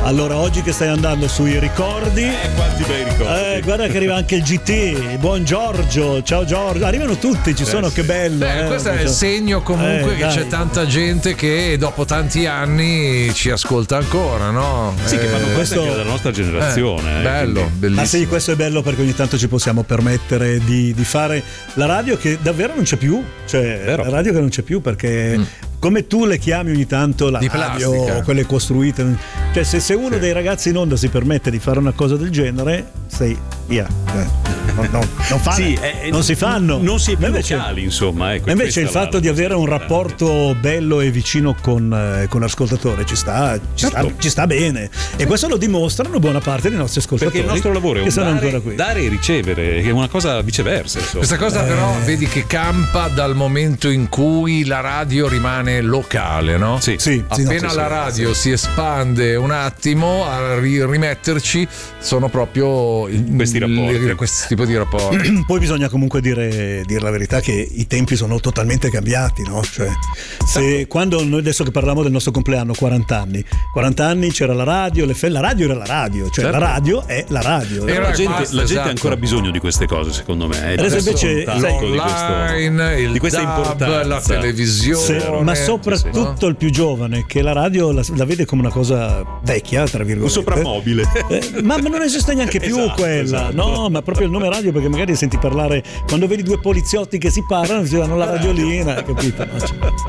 Allora, oggi che stai andando sui ricordi, quanti bei ricordi. guarda che arriva anche il GT. Buon Giorgio, ciao Giorgio. Arrivano tutti, ci sono, che bello. Questo è il segno comunque che dai. c'è tanta gente che dopo tanti anni ci ascolta ancora, no? Sì, che fanno questo anche della nostra generazione. Bello, quindi. bellissimo. Ma sì, questo è bello perché ogni tanto ci possiamo permettere di fare la radio che davvero non c'è più. Cioè, Vero. la radio che non c'è più perché come tu le chiami ogni tanto la Di radio, plastica. quelle costruite. Cioè, se uno dei ragazzi in onda si permette di fare una cosa del genere, sei via. Non fanno, Sì, non si fanno. Non si è più Invece- locali, insomma. Ecco, Invece il questa fatto la di avere un possibilità. rapporto bello e vicino con l'ascoltatore ci sta bene, e questo lo dimostrano buona parte dei nostri ascoltatori, Perché il nostro lavoro è che un sono ancora qui. dare e ricevere, che è una cosa viceversa, insomma. Questa cosa però vedi che campa dal momento in cui la radio rimane locale, no? Sì. Sì, Appena sì, la radio si espande un attimo a rimetterci sono proprio Questi rapporti. questo tipo di rapporti. Poi bisogna comunque dire la verità che i tempi sono totalmente cambiati, no? Cioè, se quando noi adesso che parliamo del nostro compleanno, 40 anni c'era la radio, la radio era la radio, cioè Certo. la radio è la radio. Era La gente, basta, la gente esatto. ha ancora bisogno di queste cose, secondo me. Adesso invece, L'online, di questa DAB, importanza. la televisione, ma soprattutto il più giovane che la radio la vede come una cosa vecchia, tra virgolette. Un soprammobile. Ma non esiste neanche più Esatto, quella, esatto. no? Ma proprio il nome radio, perché magari senti parlare quando vedi due poliziotti che si parlano, si danno la radiolina, capito? No?